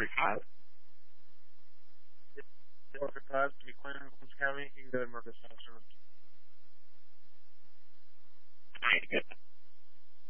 435. Market 5 to be clear in Clinton County. You can go ahead and mark us out, sir. All right, good.